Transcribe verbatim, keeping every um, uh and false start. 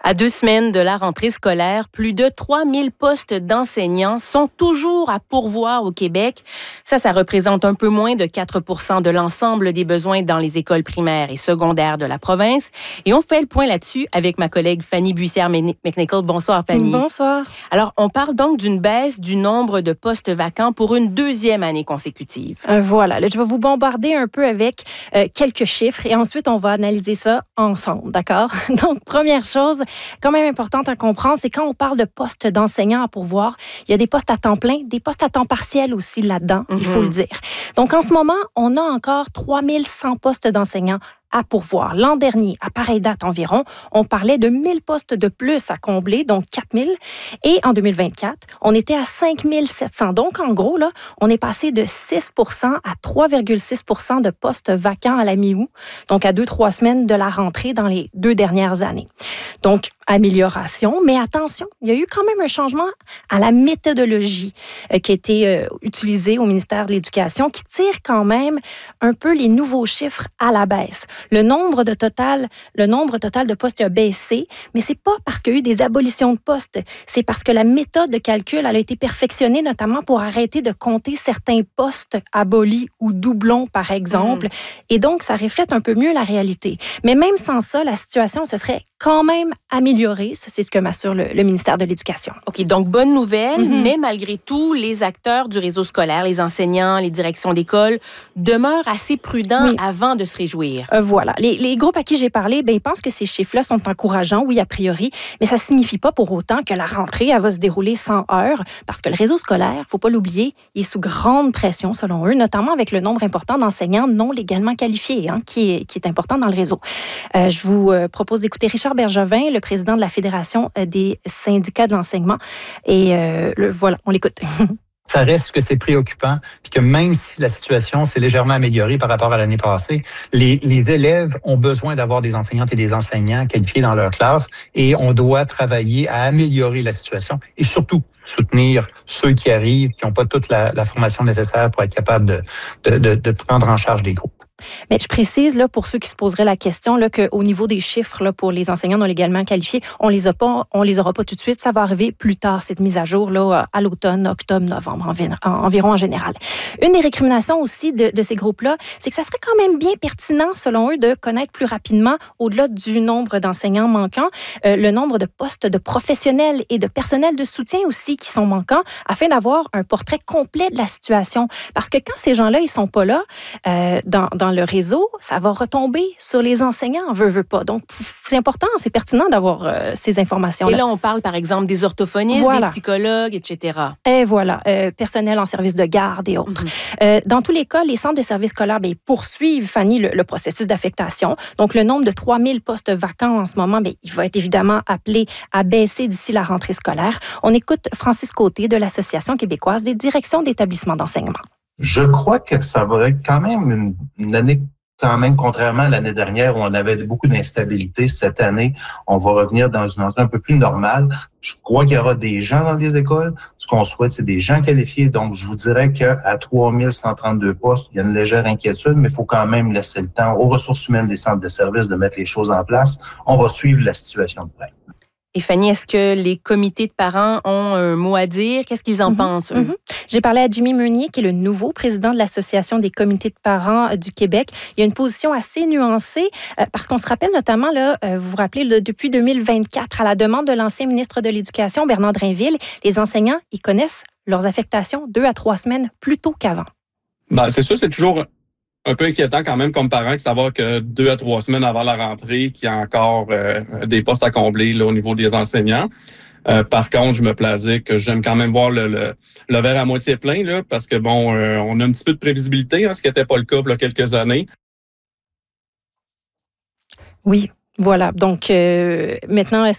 À deux semaines de la rentrée scolaire, plus de trois mille postes d'enseignants sont toujours à pourvoir au Québec. Ça, ça représente un peu moins de quatre pour cent de l'ensemble des besoins dans les écoles primaires et secondaires de la province. Et on fait le point là-dessus avec ma collègue Fanny Buissière-McNichol. Bonsoir, Fanny. Bonsoir. Alors, on parle donc d'une baisse du nombre de postes vacants pour une deuxième année consécutive. Euh, voilà. Là, je vais vous bombarder un peu avec euh, quelques chiffres et ensuite, on va analyser ça ensemble, d'accord? Donc, première chose, quand même importante à comprendre, c'est quand on parle de postes d'enseignants à pourvoir, il y a des postes à temps plein, des postes à temps partiel aussi là-dedans, mm-hmm. il faut le dire. Donc, en ce moment, on a encore trois mille cent postes d'enseignants à pourvoir. L'an dernier, à pareille date environ, on parlait de mille postes de plus à combler, donc quatre mille. Et en deux mille vingt-quatre, on était à cinq mille sept cents. Donc, en gros, là, on est passé de six pour cent à trois virgule six pour cent de postes vacants à la mi-août, donc à deux, trois semaines de la rentrée dans les deux dernières années. Donc, amélioration, mais attention, il y a eu quand même un changement à la méthodologie euh, qui a été euh, utilisée au ministère de l'Éducation, qui tire quand même un peu les nouveaux chiffres à la baisse. Le nombre de total, le nombre total de postes a baissé, mais c'est pas parce qu'il y a eu des abolitions de postes, c'est parce que la méthode de calcul elle a été perfectionnée notamment pour arrêter de compter certains postes abolis ou doublons par exemple, mmh. et donc ça reflète un peu mieux la réalité. Mais même sans ça, la situation se serait quand même améliorée. Ça, c'est ce que m'assure le, le ministère de l'Éducation. OK, donc bonne nouvelle, mm-hmm. mais malgré tout, les acteurs du réseau scolaire, les enseignants, les directions d'école, demeurent assez prudents oui. avant de se réjouir. Euh, voilà. Les, les groupes à qui j'ai parlé, ben, ils pensent que ces chiffres-là sont encourageants, oui, a priori, mais ça ne signifie pas pour autant que la rentrée elle va se dérouler sans heurts, parce que le réseau scolaire, il ne faut pas l'oublier, il est sous grande pression, selon eux, notamment avec le nombre important d'enseignants non légalement qualifiés, hein, qui, est, qui est important dans le réseau. Euh, je vous euh, propose d'écouter Richard Bergevin, le président de la Fédération des syndicats de l'enseignement. Et euh, le, voilà, on l'écoute. Ça reste que c'est préoccupant, puis que même si la situation s'est légèrement améliorée par rapport à l'année passée, les, les élèves ont besoin d'avoir des enseignantes et des enseignants qualifiés dans leur classe, et on doit travailler à améliorer la situation et surtout soutenir ceux qui arrivent, qui n'ont pas toute la, la formation nécessaire pour être capables de, de, de, de prendre en charge des groupes. Mais je précise, là, pour ceux qui se poseraient la question, là, qu'au niveau des chiffres là, pour les enseignants non légalement qualifiés, on les a pas, on les aura pas tout de suite. Ça va arriver plus tard, cette mise à jour, là, à l'automne, octobre, novembre, en, environ en général. Une des récriminations aussi de, de ces groupes-là, c'est que ça serait quand même bien pertinent, selon eux, de connaître plus rapidement, au-delà du nombre d'enseignants manquants, euh, le nombre de postes de professionnels et de personnel de soutien aussi qui sont manquants, afin d'avoir un portrait complet de la situation. Parce que quand ces gens-là, ils sont pas là, euh, dans, dans le réseau, ça va retomber sur les enseignants, veut, veut pas. Donc, c'est important, c'est pertinent d'avoir euh, ces informations-là. Et là, on parle, par exemple, des orthophonistes, voilà. des psychologues, et cetera. Et voilà, euh, personnel en service de garde et autres. Mm-hmm. Euh, dans tous les cas, les centres de services scolaires bien, poursuivent, Fanny, le, le processus d'affectation. Donc, le nombre de trois mille postes vacants en ce moment, bien, il va être évidemment appelé à baisser d'ici la rentrée scolaire. On écoute Francis Côté de l'Association québécoise des directions d'établissements d'enseignement. Je crois que ça va être quand même une, une année, quand même, contrairement à l'année dernière où on avait beaucoup d'instabilité. Cette année, on va revenir dans une entrée un peu plus normale. Je crois qu'il y aura des gens dans les écoles. Ce qu'on souhaite, c'est des gens qualifiés. Donc, je vous dirais qu'à trois mille cent trente-deux postes, il y a une légère inquiétude, mais il faut quand même laisser le temps aux ressources humaines des centres de services de mettre les choses en place. On va suivre la situation de près. Et Fanny, est-ce que les comités de parents ont un mot à dire? Qu'est-ce qu'ils en mm-hmm, pensent, eux? Mm-hmm. J'ai parlé à Jimmy Meunier, qui est le nouveau président de l'Association des comités de parents du Québec. Il y a une position assez nuancée, euh, parce qu'on se rappelle notamment, là, euh, vous vous rappelez, là, depuis deux mille vingt-quatre, à la demande de l'ancien ministre de l'Éducation, Bernard Drinville, les enseignants, ils connaissent leurs affectations deux à trois semaines plus tôt qu'avant. Ben, c'est sûr, c'est toujours un peu inquiétant quand même comme parent de savoir que deux à trois semaines avant la rentrée, qu'il y a encore euh, des postes à combler là, au niveau des enseignants. Euh, par contre, je me plais à dire que j'aime quand même voir le, le, le verre à moitié plein, là, parce que bon, euh, on a un petit peu de prévisibilité, hein, ce qui n'était pas le cas il y a quelques années. Oui. Voilà. Donc, euh, maintenant, est-ce